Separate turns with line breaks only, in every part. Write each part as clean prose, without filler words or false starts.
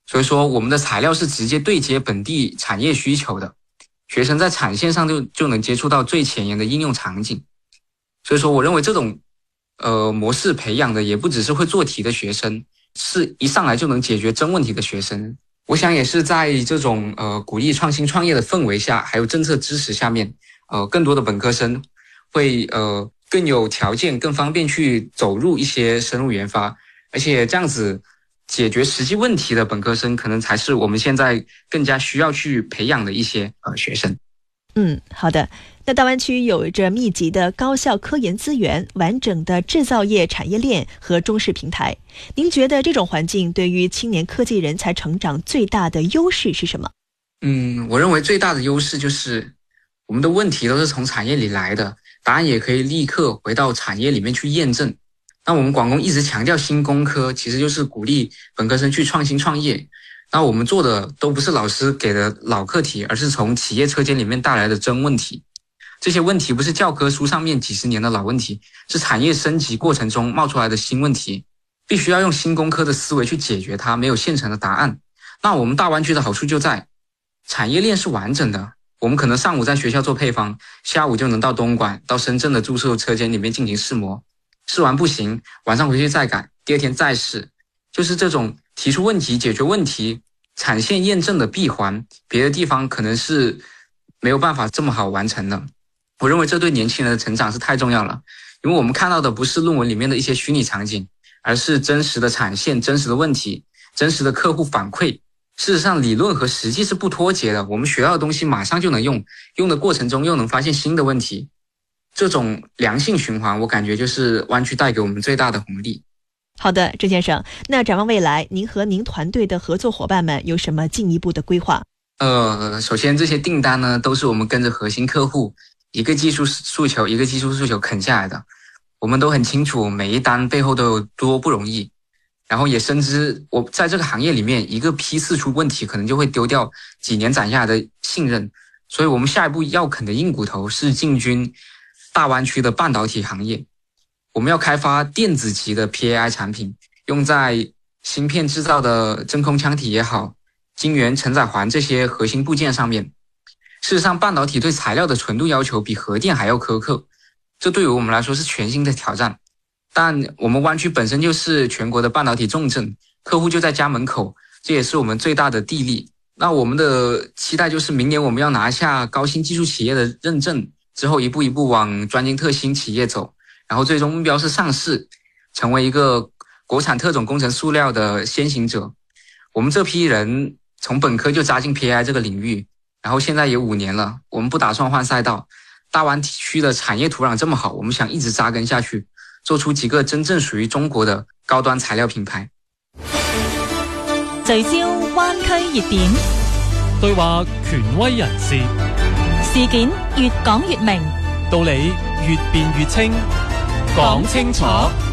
所以说我们的材料是直接对接本地产业需求的，学生在产线上就能接触到最前沿的应用场景。所以说我认为这种模式培养的也不只是会做题的学生，是一上来就能解决真问题的学生。我想也是在这种鼓励创新创业的氛围下，还有政策支持下面，更多的本科生会更有条件更方便去走入一些生物研发，而且这样子解决实际问题的本科生可能才是我们现在更加需要去培养的一些学生。
好的。那大湾区有着密集的高校科研资源、完整的制造业产业链和中式平台，您觉得这种环境对于青年科技人才成长最大的优势是什么？
我认为最大的优势就是我们的问题都是从产业里来的，答案也可以立刻回到产业里面去验证。那我们广工一直强调新工科，其实就是鼓励本科生去创新创业。那我们做的都不是老师给的老课题，而是从企业车间里面带来的真问题。这些问题不是教科书上面几十年的老问题，是产业升级过程中冒出来的新问题，必须要用新工科的思维去解决它，没有现成的答案。那我们大湾区的好处就在产业链是完整的，我们可能上午在学校做配方，下午就能到东莞、到深圳的注塑车间里面进行试模，试完不行，晚上回去再改，第二天再试。就是这种提出问题、解决问题、产线验证的闭环，别的地方可能是没有办法这么好完成的。我认为这对年轻人的成长是太重要了，因为我们看到的不是论文里面的一些虚拟场景，而是真实的产线、真实的问题、真实的客户反馈。事实上，理论和实际是不脱节的，我们学到的东西马上就能用，用的过程中又能发现新的问题。这种良性循环，我感觉就是湾区带给我们最大的红利。
好的，郑先生，那展望未来，您和您团队的合作伙伴们有什么进一步的规划？
首先这些订单呢，都是我们跟着核心客户一个技术诉求一个技术诉求啃下来的，我们都很清楚每一单背后都有多不容易，然后也深知我在这个行业里面一个批次出问题可能就会丢掉几年攒下来的信任，所以我们下一步要啃的硬骨头是进军大湾区的半导体行业。我们要开发电子级的 PAI 产品，用在芯片制造的真空腔体也好，晶圆承载环这些核心部件上面。事实上，半导体对材料的纯度要求比核电还要苛刻，这对于我们来说是全新的挑战。但我们湾区本身就是全国的半导体重镇，客户就在家门口，这也是我们最大的地利。那我们的期待就是明年我们要拿下高新技术企业的认证，之后一步一步往专精特新企业走，然后最终目标是上市，成为一个国产特种工程塑料的先行者。我们这批人从本科就扎进 PAI 这个领域，然后现在也5年了，我们不打算换赛道。大湾区的产业土壤这么好，我们想一直扎根下去，做出幾個真正屬於中國的高端材料品牌。
聚焦灣區熱點，
對話權威人士，
事件越講越明，
道理越辯越清，講清楚。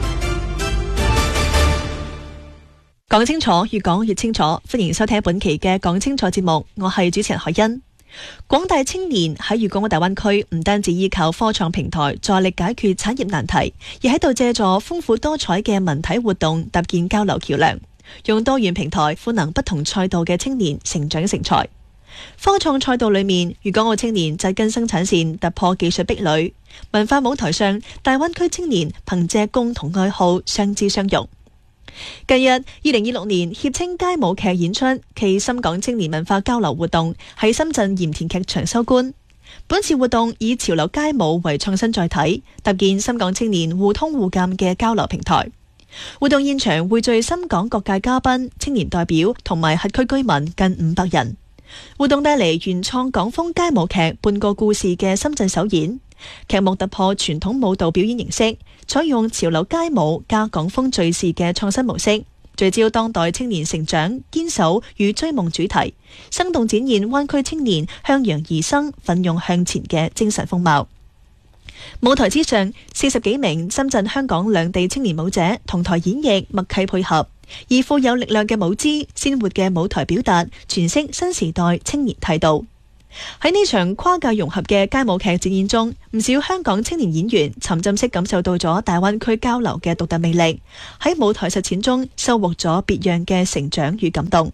講清楚，越講越清楚。歡迎收聽本期嘅講清楚節目，我係主持人海欣。廣大青年喺粵港澳大灣區唔單止依靠科創平台助力解決產業難題，而喺度借助豐富多彩嘅文體活動搭建交流橋梁，用多元平台賦能不同賽道嘅青年成長成才。科創賽道裏面，粵港澳青年扎根生產線，突破技術壁壘；文化舞台上，大灣區青年憑借共同愛好相知相融。近日2026年協青街舞劇演出暨深港青年文化交流活動喺深圳鹽田劇場收官。本次活動以潮流街舞為創新載體，搭建深港青年互通互鑑嘅交流平台。活動現場匯聚深港各界嘉賓、青年代表同埋轄區居民近500人。活動帶嚟原創港風街舞劇半個故事嘅深圳首演，劇目突破傳統舞蹈表演形式，採用潮流街舞加港風敘事嘅創新模式，聚焦當代青年成長、堅守與追夢主題，生動展現灣區青年向陽而生、奮勇向前嘅精神風貌。舞台之上，40幾名深圳、香港兩地青年舞者同台演繹，默契配合，以富有力量嘅舞姿、鮮活嘅舞台表達，詮釋新時代青年態度。喺呢場跨界融合嘅街舞劇展演中，唔少香港青年演員沉浸式感受到咗大灣區交流嘅獨特魅力，喺舞台實踐中收穫咗別樣嘅成長與感動。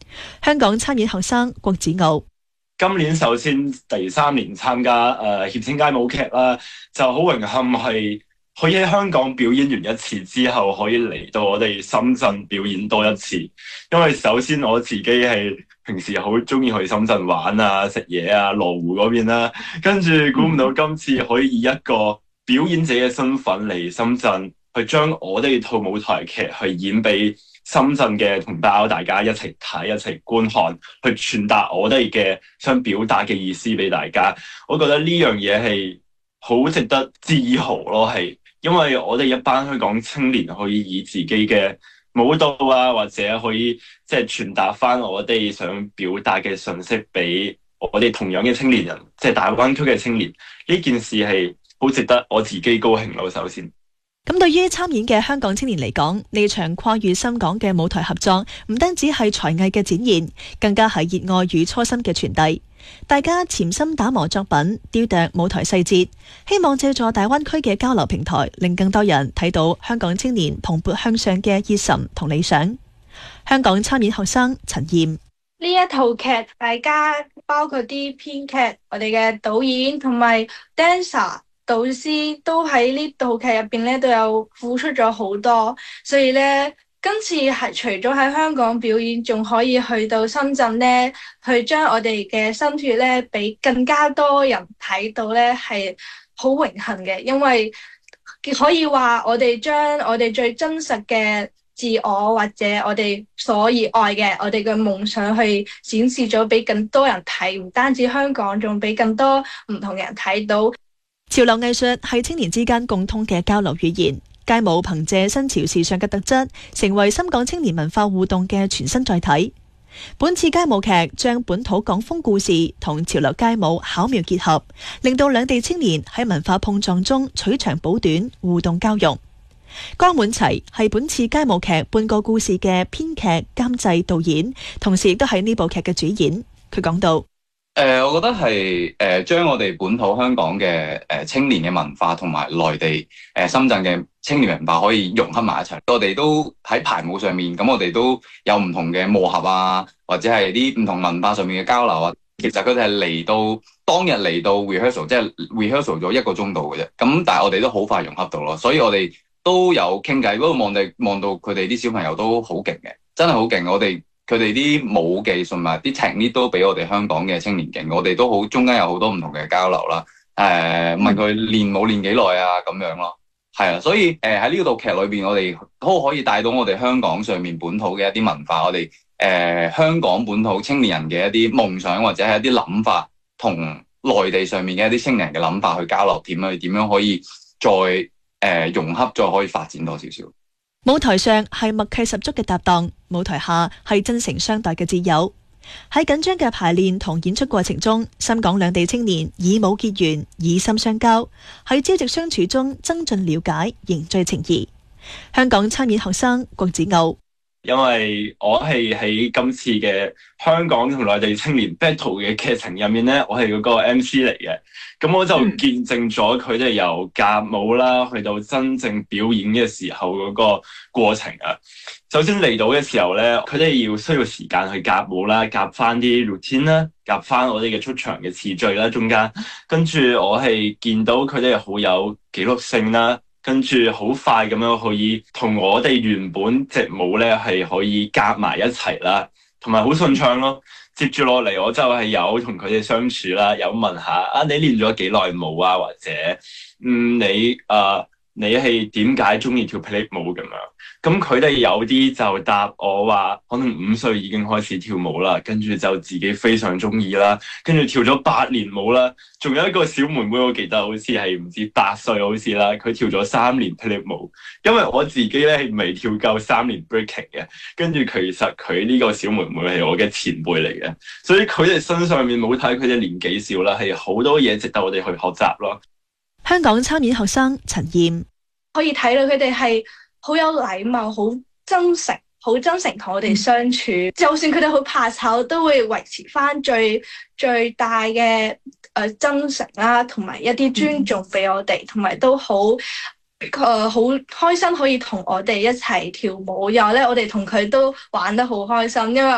香港參演學生郭子傲，
今年首先第3年參加協青街舞劇啦，就好榮幸係可以喺香港表演完一次之後，可以嚟到我哋深圳表演多一次。因為首先我自己係平時好中意去深圳玩啊、食嘢啊、羅湖嗰邊啦，跟住估唔到今次可以以一個表演者嘅身份嚟深圳，去將我哋套舞台劇去演俾深圳嘅同胞，大家一齊睇、一齊觀看，去傳達我哋嘅想表達嘅意思俾大家。我覺得呢樣嘢係好值得自豪咯，係因為我哋一班香港青年可以以自己嘅舞蹈啊，或者可以即係傳達翻我哋想表達嘅信息俾我哋同樣嘅青年人，即係大灣區嘅青年。呢件事係好值得我自己高興咯。首先，
咁對於參演嘅香港青年嚟講，呢場跨越深港嘅舞台合作，唔單止係才藝嘅展現，更加係熱愛與初心嘅傳遞。大家潛心打磨作品，雕琢舞台細節，希望借助大灣區嘅交流平台，令更多人睇到香港青年蓬勃向上嘅熱忱同理想。香港參演學生陳艷，
呢一套劇，大家包括啲編劇、我哋嘅導演同埋 dancer、導師都喺呢套劇入邊咧都有付出咗好多，所以咧今次係除咗喺香港表演，仲可以去到深圳咧，去將我哋嘅心血咧俾更加多人睇到咧，係好榮幸嘅，因為可以話我哋將我哋最真實嘅自我或者我哋所熱愛嘅我哋嘅夢想去展示咗俾更多人睇，唔單止香港，仲俾更多唔同嘅人睇到。
潮流藝術係青年之間共通嘅交流語言，街舞憑借新潮時尚嘅特質，成為深港青年文化互動嘅全新載體。本次街舞劇將本土港風故事同潮流街舞巧妙結合，令到兩地青年喺文化碰撞中取長補短，互動交融。江滿齊係本次街舞劇半個故事嘅編劇、監製、導演，同時亦都係呢部劇嘅主演。佢講到：
我覺得係將我哋本土香港嘅青年嘅文化同埋內地深圳嘅青年文化可以融合埋一齊。我哋都喺排舞上面，咁我哋都有唔同嘅磨合啊，或者係啲唔同文化上面嘅交流啊。其實佢哋係嚟到當日嚟到 rehearsal， 即係 rehearsal 咗1個鐘度嘅啫。咁但係我哋都好快融合到咯，所以我哋都有傾偈。嗰度望到佢哋啲小朋友都好勁嘅，真係好勁。佢哋啲舞技同埋啲 technique 都比我哋香港嘅青年勁，我哋都好中間有好多唔同嘅交流啦。問佢練舞練幾耐啊咁樣咯，係啊。所以喺呢套劇裏邊，我哋都可以帶到我哋香港上面本土嘅一啲文化，我哋香港本土青年人嘅一啲夢想或者係一啲諗法，同內地上面嘅一啲青年人嘅諗法去交流，點樣可以再融合，再可以發展多少少。
舞台上係默契十足嘅搭檔，舞台下係真誠相待嘅摯友。喺緊張嘅排練同演出過程中，深港兩地青年以舞結緣，以心相交，喺朝夕相處中增進了解，凝聚情誼。香港參演學生郭子傲，
因為我係喺今次嘅香港同內地青年 battle 嘅劇情入面咧，我係嗰個 MC 嚟嘅，咁我就見證咗佢哋由夾舞啦，去到真正表演嘅時候嗰個過程啊。首先嚟到嘅時候咧，佢哋需要時間去夾舞啦，夾翻啲 routine 啦，夾翻我哋嘅出場嘅次序啦，中間跟住我係見到佢哋好有紀律性啦。跟住好快咁樣可以同我哋原本隻舞咧係可以夾埋一齊啦，同埋好順暢咯。接住落嚟我就係有同佢哋相處啦，有問下啊你練咗幾耐舞啊，或者你係點解中意跳霹靂舞咁樣？咁佢哋有啲就答我話，可能5歲已經開始跳舞啦，跟住就自己非常中意啦，跟住跳咗8年舞啦。仲有一個小妹妹，我記得好似係唔知8歲好似啦，佢跳咗3年霹靂舞。因為我自己咧係未跳夠3年 breaking 嘅，跟住其實佢呢個小妹妹係我嘅前輩嚟嘅，所以佢哋身上面冇睇佢哋年紀少啦，係好多嘢值得我哋去學習咯。
香港參演學生陳艷，
可以睇到佢哋係好有禮貌、好真誠同我哋相處。就算佢哋好怕醜，都會維持翻最大嘅真誠啦，同埋一啲尊重俾我哋，同埋都好好開心可以同我哋一齊跳舞。然後咧，我哋同佢都玩得好開心，因為